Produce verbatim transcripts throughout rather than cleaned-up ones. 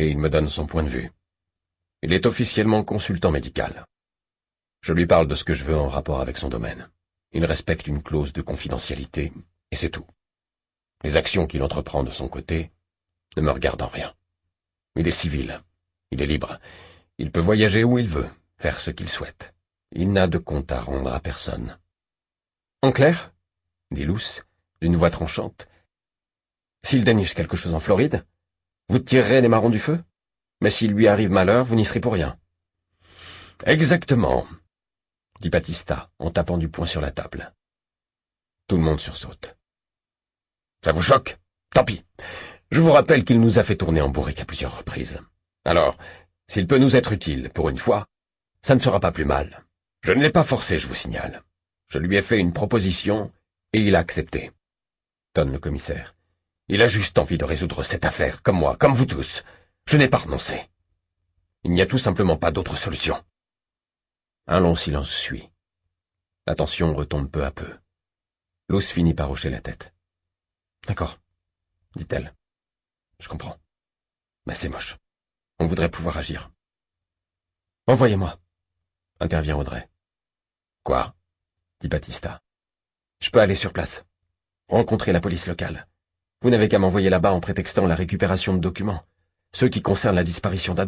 et il me donne son point de vue. Il est officiellement consultant médical. Je lui parle de ce que je veux en rapport avec son domaine. Il respecte une clause de confidentialité, et c'est tout. Les actions qu'il entreprend de son côté ne me regardent en rien. Il est civil, il est libre, il peut voyager où il veut, faire ce qu'il souhaite. Il n'a de compte à rendre à personne. « En clair, » dit Luce, d'une voix tranchante, « s'il déniche quelque chose en Floride, vous tirerez les marrons du feu, mais s'il lui arrive malheur, vous n'y serez pour rien. »« Exactement, » dit Battista, en tapant du poing sur la table. Tout le monde sursaute. « Ça vous choque? Tant pis. Je vous rappelle qu'il nous a fait tourner en bourrique à plusieurs reprises. Alors, s'il peut nous être utile, pour une fois, ça ne sera pas plus mal. Je ne l'ai pas forcé, je vous signale. Je lui ai fait une proposition, et il a accepté. » tonne le commissaire. « Il a juste envie de résoudre cette affaire, comme moi, comme vous tous. Je n'ai pas renoncé. Il n'y a tout simplement pas d'autre solution. » Un long silence suit. La tension retombe peu à peu. Luce finit par hocher la tête. « D'accord, » dit-elle. « Je comprends. Mais c'est moche. On voudrait pouvoir agir. »« Envoyez-moi, » intervient Audrey. « Quoi ?» dit Battista. « Je peux aller sur place. Rencontrer la police locale. Vous n'avez qu'à m'envoyer là-bas en prétextant la récupération de documents, ceux qui concernent la disparition d'Adam. »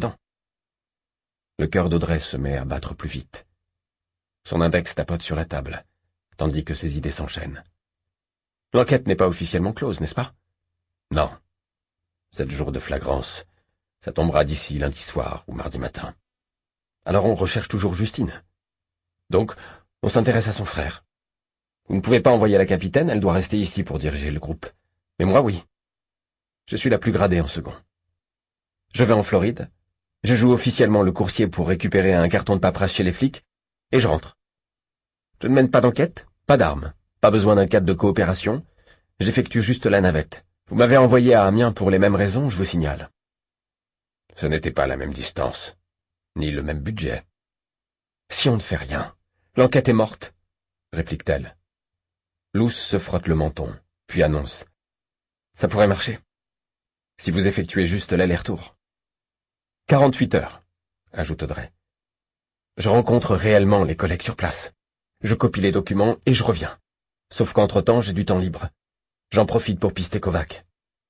Le cœur d'Audrey se met à battre plus vite. Son index tapote sur la table, tandis que ses idées s'enchaînent. L'enquête n'est pas officiellement close, n'est-ce pas? Non. Sept jours de flagrance. Ça tombera d'ici lundi soir ou mardi matin. Alors on recherche toujours Justine. Donc, on s'intéresse à son frère. Vous ne pouvez pas envoyer la capitaine, elle doit rester ici pour diriger le groupe. Mais moi, oui. Je suis la plus gradée en second. Je vais en Floride. Je joue officiellement le coursier pour récupérer un carton de paperasse chez les flics, et je rentre. Je ne mène pas d'enquête, pas d'armes, pas besoin d'un cadre de coopération. J'effectue juste la navette. Vous m'avez envoyé à Amiens pour les mêmes raisons, je vous signale. Ce n'était pas la même distance, ni le même budget. Si on ne fait rien, l'enquête est morte, réplique-t-elle. Luce se frotte le menton, puis annonce. Ça pourrait marcher. Si vous effectuez juste l'aller-retour. Quarante-huit heures, ajoute Audrey. Je rencontre réellement les collègues sur place. Je copie les documents et je reviens. Sauf qu'entre-temps, j'ai du temps libre. J'en profite pour pister Kovac.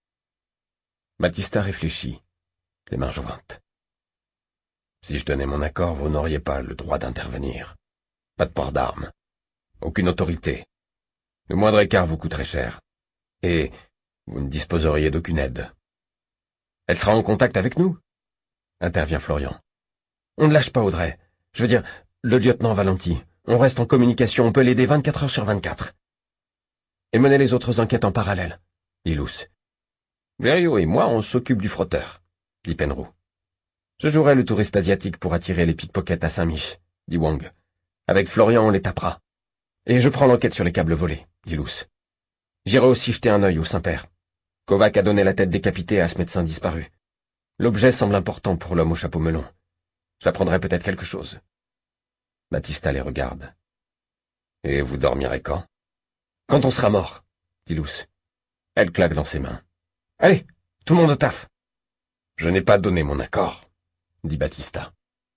Battista réfléchit, les mains jointes. Si je donnais mon accord, vous n'auriez pas le droit d'intervenir. Pas de port d'armes. Aucune autorité. Le moindre écart vous coûterait cher. Et vous ne disposeriez d'aucune aide. Elle sera en contact avec nous, intervient Florian. On ne lâche pas Audrey. Je veux dire, le lieutenant Valenti. On reste en communication, on peut l'aider vingt-quatre heures sur vingt-quatre. Et mener les autres enquêtes en parallèle, dit Luce. Blériot et moi, on s'occupe du frotteur, dit Penroux. Je jouerai le touriste asiatique pour attirer les pickpockets à Saint-Mich, dit Wang. Avec Florian, on les tapera. Et je prends l'enquête sur les câbles volés, dit Luce. J'irai aussi jeter un œil au Saint-Père. Kovac a donné la tête décapitée à ce médecin disparu. L'objet semble important pour l'homme au chapeau melon. J'apprendrai peut-être quelque chose. Battista les regarde. Et vous dormirez quand? Quand on sera mort, dit Luce. Elle claque dans ses mains. Allez, tout le monde au taf. Je n'ai pas donné mon accord, dit Battista.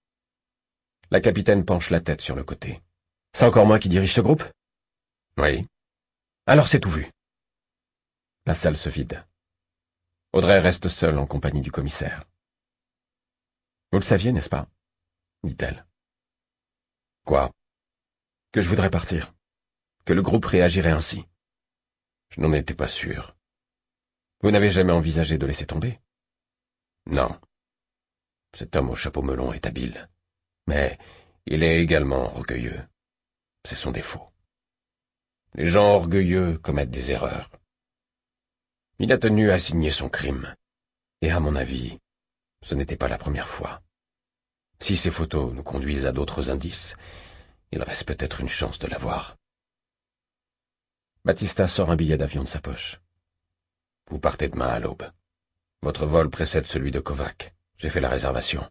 La capitaine penche la tête sur le côté. C'est encore moi qui dirige ce groupe? Oui. Alors c'est tout vu. La salle se vide. Audrey reste seule en compagnie du commissaire. Vous le saviez, n'est-ce pas? dit-elle. Quoi? Que je voudrais partir. Que le groupe réagirait ainsi. Je n'en étais pas sûr. Vous n'avez jamais envisagé de laisser tomber? Non. Cet homme au chapeau melon est habile. Mais il est également orgueilleux. C'est son défaut. Les gens orgueilleux commettent des erreurs. Il a tenu à signer son crime. Et à mon avis, ce n'était pas la première fois. Si ces photos nous conduisent à d'autres indices, il reste peut-être une chance de l'avoir. Battista sort un billet d'avion de sa poche. Vous partez demain à l'aube. Votre vol précède celui de Kovac. J'ai fait la réservation.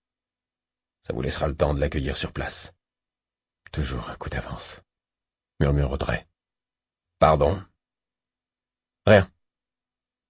Ça vous laissera le temps de l'accueillir sur place. Toujours un coup d'avance, murmure Audrey. Pardon? Rien.